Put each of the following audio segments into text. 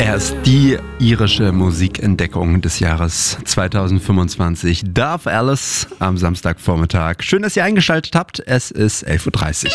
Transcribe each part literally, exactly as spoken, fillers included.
Er ist die irische Musikentdeckung des Jahres zweitausendfünfundzwanzig. Darf Alice am Samstagvormittag. Schön, dass ihr eingeschaltet habt. Es ist elf Uhr dreißig.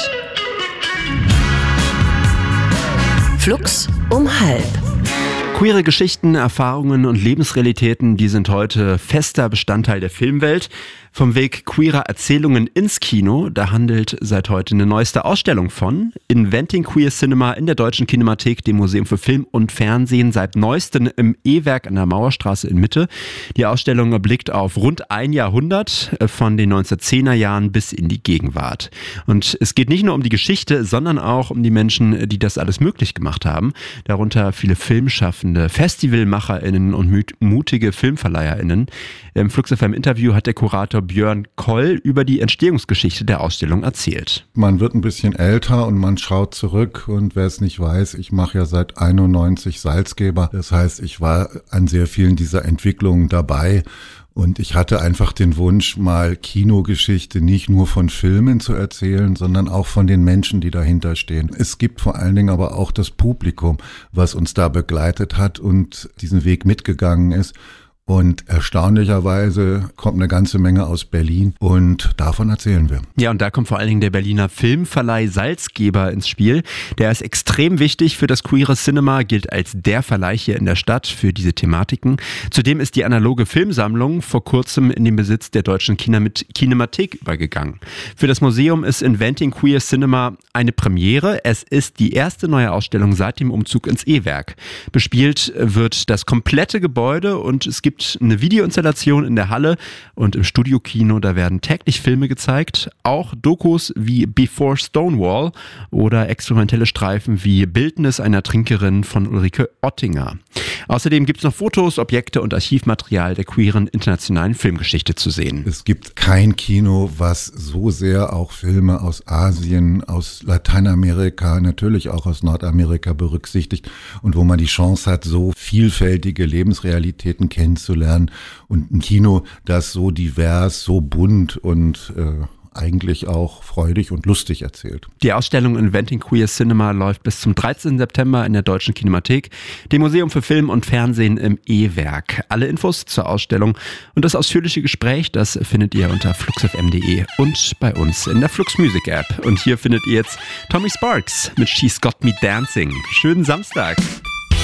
Flux um halb. Queere Geschichten, Erfahrungen und Lebensrealitäten, die sind heute fester Bestandteil der Filmwelt. Vom Weg queerer Erzählungen ins Kino, da handelt seit heute eine neueste Ausstellung von. Inventing Queer Cinema in der Deutschen Kinemathek, dem Museum für Film und Fernsehen, seit neuestem im E-Werk an der Mauerstraße in Mitte. Die Ausstellung blickt auf rund ein Jahrhundert, von den neunzehnhundertzehner Jahren bis in die Gegenwart. Und es geht nicht nur um die Geschichte, sondern auch um die Menschen, die das alles möglich gemacht haben. Darunter viele Filmschaffende, FestivalmacherInnen und mutige FilmverleiherInnen. Im Flux F M Interview hat der Kurator Björn Koll über die Entstehungsgeschichte der Ausstellung erzählt. Man wird ein bisschen älter und man schaut zurück, und wer es nicht weiß, ich mache ja seit einundneunzig Salzgeber. Das heißt, ich war an sehr vielen dieser Entwicklungen dabei. Und ich hatte einfach den Wunsch, mal Kinogeschichte nicht nur von Filmen zu erzählen, sondern auch von den Menschen, die dahinter stehen. Es gibt vor allen Dingen aber auch das Publikum, was uns da begleitet hat und diesen Weg mitgegangen ist. Und erstaunlicherweise kommt eine ganze Menge aus Berlin, und davon erzählen wir. Ja, und da kommt vor allen Dingen der Berliner Filmverleih Salzgeber ins Spiel. Der ist extrem wichtig für das queere Cinema, gilt als der Verleih hier in der Stadt für diese Thematiken. Zudem ist die analoge Filmsammlung vor kurzem in den Besitz der Deutschen Kinemathek übergegangen. Für das Museum ist Inventing Queer Cinema eine Premiere. Es ist die erste neue Ausstellung seit dem Umzug ins E-Werk. Bespielt wird das komplette Gebäude, und es gibt eine Videoinstallation in der Halle, und im Studiokino, da werden täglich Filme gezeigt, auch Dokus wie Before Stonewall oder experimentelle Streifen wie Bildnis einer Trinkerin von Ulrike Ottinger. Außerdem gibt es noch Fotos, Objekte und Archivmaterial der queeren internationalen Filmgeschichte zu sehen. Es gibt kein Kino, was so sehr auch Filme aus Asien, aus Lateinamerika, natürlich auch aus Nordamerika berücksichtigt, und wo man die Chance hat, so vielfältige Lebensrealitäten kennenzulernen. Und ein Kino, das so divers, so bunt und äh, eigentlich auch freudig und lustig erzählt. Die Ausstellung Inventing Queer Cinema läuft bis zum dreizehnten September in der Deutschen Kinemathek, dem Museum für Film und Fernsehen im E-Werk. Alle Infos zur Ausstellung und das ausführliche Gespräch, das findet ihr unter fluxfm punkt de und bei uns in der Flux Music App. Und hier findet ihr jetzt Tommy Sparks mit She's Got Me Dancing. Schönen Samstag!